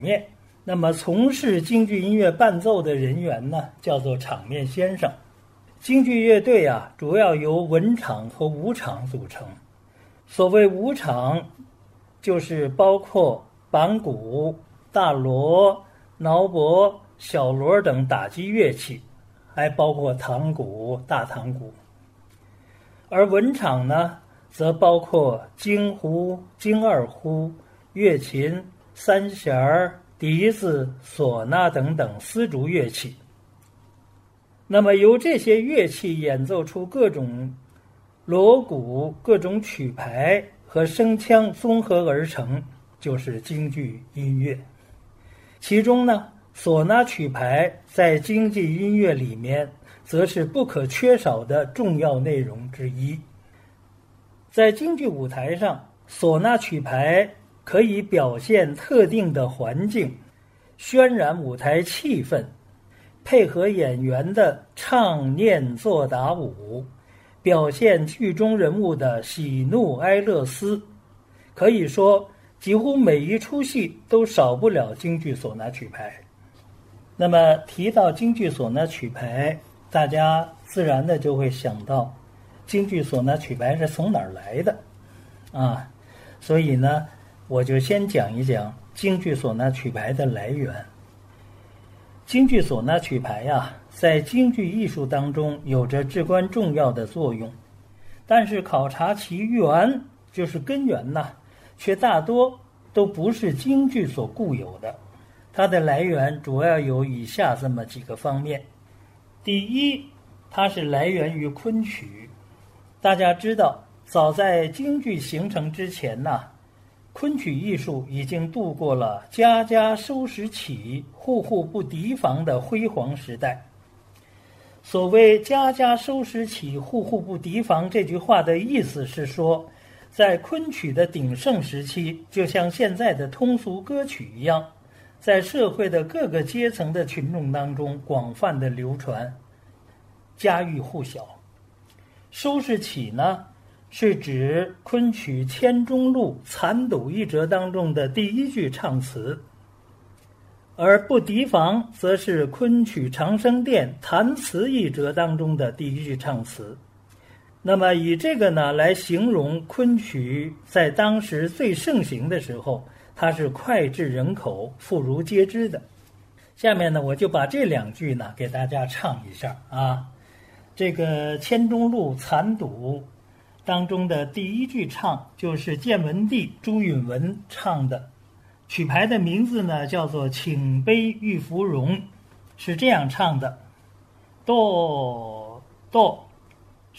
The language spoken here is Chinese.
面。那么从事京剧音乐伴奏的人员呢，叫做场面先生。京剧乐队啊，主要由文场和武场组成。所谓武场，就是包括板鼓、大锣、挠钹、小锣等打击乐器，还包括堂鼓、大堂鼓。而文场呢，则包括京胡、京二胡、乐琴、三弦、笛子、唢呐等等丝竹乐器。那么由这些乐器演奏出各种锣鼓、各种曲牌和声腔综合而成，就是京剧音乐。其中呢，唢呐曲牌在京剧音乐里面则是不可缺少的重要内容之一。在京剧舞台上，唢呐曲牌可以表现特定的环境，渲染舞台气氛，配合演员的唱念做打舞，表现剧中人物的喜怒哀乐思。可以说几乎每一出戏都少不了京剧唢呐曲牌。那么提到京剧唢呐曲牌，大家自然的就会想到京剧唢呐曲牌是从哪儿来的啊？所以呢，我就先讲一讲京剧唢呐曲牌的来源。京剧唢呐曲牌呀，在京剧艺术当中有着至关重要的作用，但是考察其源，就是根源呐，却大多都不是京剧所固有的。它的来源主要有以下这么几个方面。第一，它是来源于昆曲。大家知道，早在京剧形成之前呐，昆曲艺术已经度过了家家收拾起，户户不提防的辉煌时代。所谓家家收拾起，户户不提防这句话的意思是说，在昆曲的鼎盛时期，就像现在的通俗歌曲一样，在社会的各个阶层的群众当中广泛的流传，家喻户晓。收拾起呢，是指昆曲《千钟录·残赌一折》当中的第一句唱词，而不提防则是昆曲《长生殿·弹词一折》当中的第一句唱词。那么以这个呢来形容昆曲在当时最盛行的时候，它是脍炙人口、妇孺皆知的。下面呢，我就把这两句呢给大家唱一下啊。这个《千钟录·残赌》当中的第一句唱就是建文帝朱允文唱的，曲牌的名字呢叫做《请杯玉芙蓉》，是这样唱的：哆哆